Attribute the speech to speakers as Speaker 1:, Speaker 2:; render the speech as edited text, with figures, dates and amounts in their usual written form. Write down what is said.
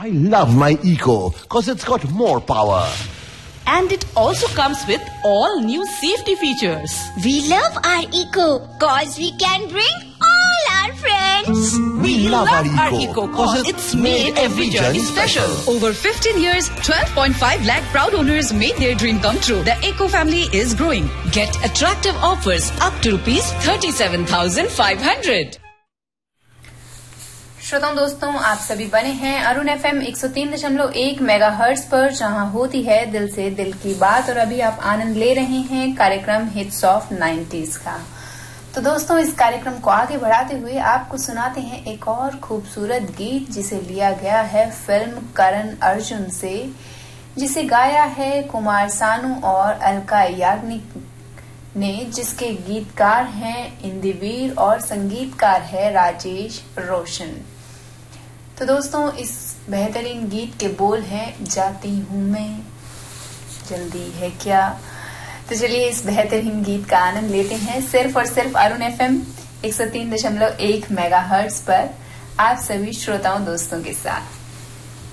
Speaker 1: I love my Eco because it's got more power.
Speaker 2: And it also comes with all new safety features.
Speaker 3: We love our Eco cause we can bring all our friends.
Speaker 1: We love our
Speaker 2: Eco cause it's made every journey special.
Speaker 4: Over 15 years, 12.5 lakh proud owners made their dream come true. The Eco family is growing.
Speaker 2: Get attractive offers up to rupees 37,500.
Speaker 5: श्रोताओं दोस्तों, आप सभी बने हैं Arun FM 103.1 megahertz पर, जहां होती है दिल से दिल की बात। और अभी आप आनंद ले रहे हैं कार्यक्रम हिट्स ऑफ 90s का। तो दोस्तों, इस कार्यक्रम को आगे बढ़ाते हुए आपको सुनाते हैं एक और खूबसूरत गीत, जिसे लिया गया है फिल्म करण अर्जुन से, जिसे गाया है कुमार सानू और अलका याग्निक ने, जिसके गीतकार हैं इंदिवीर और संगीतकार है राजेश रोशन। तो दोस्तों, इस बेहतरीन गीत के बोल हैं, जाती हूँ मैं जल्दी है क्या। तो चलिए इस बेहतरीन गीत का आनंद लेते हैं सिर्फ और सिर्फ अरुण FM 103.1 मेगाहर्ट्ज पर, आप सभी श्रोताओं दोस्तों के साथ।